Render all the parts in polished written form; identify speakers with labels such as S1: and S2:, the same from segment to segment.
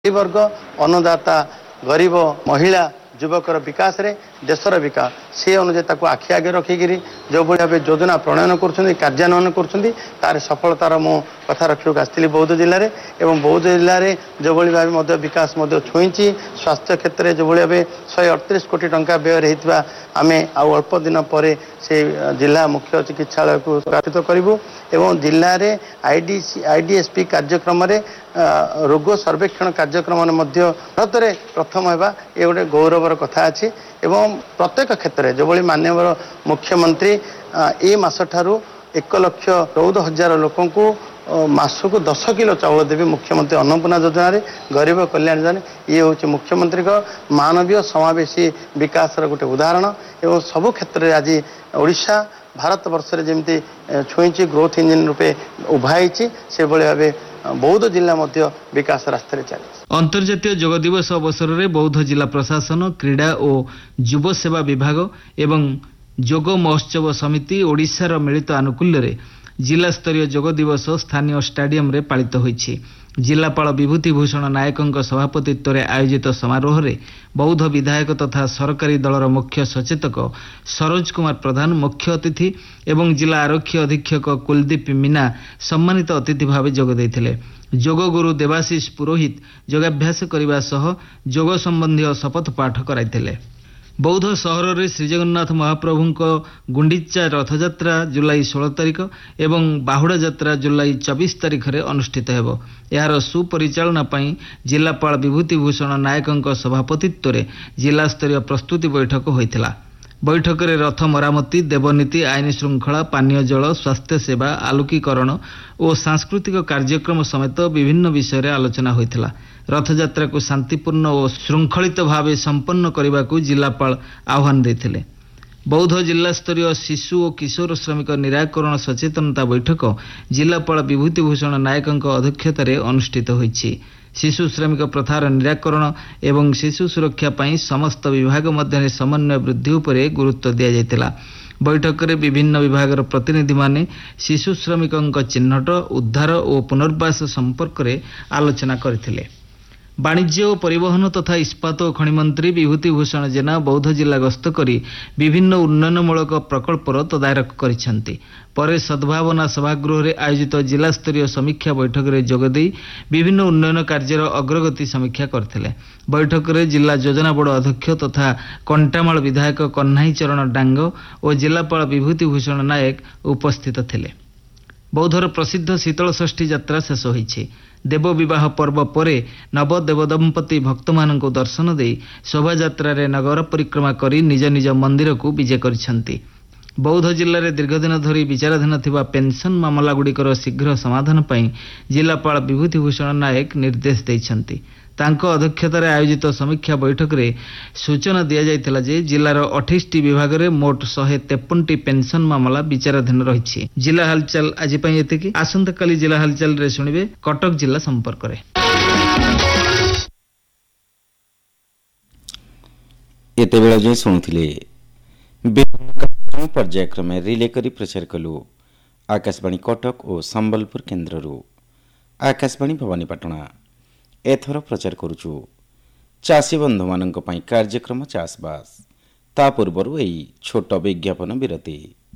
S1: वर्ग अन्नदाता गरीब महिला युवकर विकास रे देशर विकास से अनुजाई आखि आगे रखिकी जो भाव योजना प्रणयन कार्यान्वयन कर सफलतार मो कथा रखा आसती बौद्ध जिले में बौद्ध जिले में जो भाव विकास छुई स्वास्थ्य क्षेत्र में जो भाव 138 कोटी टंका व्यय रही आम अल्प दिन पर से जिला मुख्य चिकित्सालय को स्थापित करूँ एवं जिले में आईडीएसपी कार्यक्रम रोग सर्वेक्षण कार्यक्रम भारत में प्रथम होगा ये गोटे गौरवर कथा अच्छी एवं प्रत्येक क्षेत्र में जो भाई माननीय मुख्यमंत्री ए मास ठारू 1,14,000 लोक मासक 10 किलो चाउल देवी मुख्यमंत्री अन्नपूर्णा योजना गरीब कल्याण योजना ये हूँ मुख्यमंत्री मानवीय समावेशी विकास गोटे उदाहरण एवं सबु क्षेत्र में आज ओडिशा भारत वर्ष में जमी छुई ग्रोथ इंजिन रूपे उभाई से भाव बौद्ध जिला विकास रास्ता चली।
S2: अंतर्जातीय योग दिवस अवसर में बौद्ध जिला प्रशासन क्रीड़ा और युव सेवा विभाग एवं योग महोत्सव समिति ओडिशार मिलित आनुकूल्य जिला स्तरीय योग दिवस स्थानीय स्टाडियम रे पालित होईछि। जिलापाल विभूति भूषण नायकों सभापतित्व में आयोजित समारोह में बौद्ध विधायक तथा सरकारी दलर मुख्य सचेतक सरोज कुमार प्रधान मुख्य अतिथि एवं जिला आरक्षी अधीक्षक कुलदीप मीना सम्मानित अतिथि भाव जोग देइथिले। योग गुरु देवाशीष पुरोहित योगाभ्यास करने सह योग संबंधी शपथ पाठ कराइथिले। बौद्ध सहर में श्रीजगन्नाथ महाप्रभु गुंडीचा रथयात्रा जुलाई 16 तारिख एवं बाहुड़ा यात्रा जुलाई 24 तारिख में अनुष्ठित हेबो। यार सुपरिचालना पई जिलापाल विभूति भूषण नायकों सभापतित्व में जिला स्तरीय प्रस्तुति बैठक होइथिला। बैठक में रथ मरामती देवनीति आईन श्रृंखला पानीय जल स्वास्थ्य सेवा आलोकीकरण और सांस्कृतिक कार्यक्रम समेत विभिन्न विषय आलोचना होइथिला। रथयात्रा को शांतिपूर्ण और श्रृंखलित भाव संपन्न करने को जिलापाल आह्वान देथिले। बौद्ध जिला स्तरीय शिशु और किशोर श्रमिक निराकरण सचेतनता बैठक जिलापाल विभूति भूषण नायकों अध्यक्षतार अनुष्ठित होईछि। शिशु श्रमिक प्रथार निराकरण एवं शिशु सुरक्षा पाई समस्त विभाग मध्य समन्वय वृद्धि उपरे गुरुत्व दिया जायतिला। बैठक में विभिन्न विभाग प्रतिनिधि माने शिशु श्रमिकों चिन्हट उद्धार और पुनर्वास संपर्क में आलोचना करथिले। वाणिज्य और परिवहन तथा इस्पात और खनि मंत्री विभूति भूषण जेना बौद्ध जिला गस्त करी विभिन्न उन्नयनमूलक प्रकल्पर तदारख करिसेंति। परे सद्भावना सभागृह रे आयोजित जिला स्तरीय समीक्षा बैठक रे जोगदे विभिन्न उन्नयन कार्यर अग्रगति समीक्षा करथिले। बैठक रे जिला योजना बोर्ड अध्यक्ष तथा कंटामाल विधायक कन्हाई चरण डांग और जिलापाल विभूति भूषण नायक उपस्थित थिले। बौद्धर प्रसिद्ध शीतल षष्ठी यात्रा शेष होईछि। देव विवाह पर्व परे नव देवदंपति भक्त मानक दर्शन दे शोभा यात्रा रे नगर परिक्रमा करी निज निज मंदिर को विजय करिसेंति। बौद्ध जिले में दीर्घदिन धरी विचाराधीन थिबा पेंशन मामला गुड़िकर शीघ्र समाधान पई जिलापाल विभूति भूषण नायक निर्देश दैछंति। तांको अध्यक्षतार आयोजित समीक्षा बैठक में सूचना दिया जायतिला जे जिलार 28टी विभाग में मोट 153टी पेंशन मामला विचाराधीन रही। जिला हालचाल आज एतिकी। आसंता काली जिला हालचाल रे सुनिबे कटक जिला संपर्क रे।
S3: एते बेला जे सुनुथिले पर्यायक्रम रिले करी प्रचार कलु आकाशवाणी कटक और संबलपुर केन्द्ररू। आकाशवाणी भवानीपाटना एथर प्रचार करुचु चाषी बंधु मानक पई कार्यक्रम चाषबास। ता पूर्वरु एई छोट विज्ञापन विरति।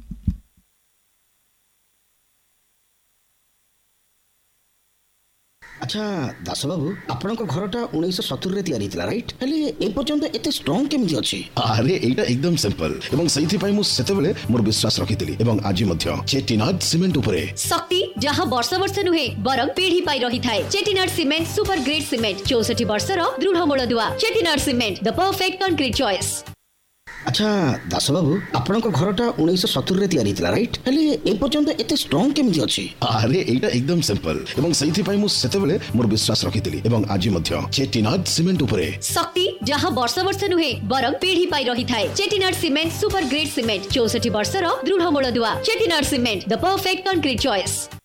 S4: अच्छा दास बाबू आपन को घरटा 1970 रे तयारी थिला राइट हेले ए पर्यंत एते स्ट्रांग केमि अछि?
S5: अरे एटा एकदम सिंपल एवं सही पई मु सेते बेले मोर विश्वास रखितली एवं आज मध्य चेटिनाड सीमेंट उपरे शक्ति जहां वर्ष वर्ष नुहे बरम पीढ़ी पाई रही थाए। Chettinad cement super grade cement 64 वर्षर दृढ़ मूलदुआ। Chettinad cement the perfect concrete choice.
S4: अच्छा दास बाबू आपन को घरटा 1970 रे तयारी थिला राइट हेले ए पर्यंत एते स्ट्रांग केमि अछि?
S5: अरे एटा एकदम सिंपल एवं सही पई मु सेते बेले मोर विश्वास रखितली एवं आज मध्य चेटिनाड सीमेंट उपरे
S6: शक्ति जहां वर्ष वर्ष नुहे बरम पीढ़ी पाई रही थाए। Chettinad cement super grade cement 64 वर्षर दृढ़ मूलदुआ। Chettinad cement the perfect concrete choice.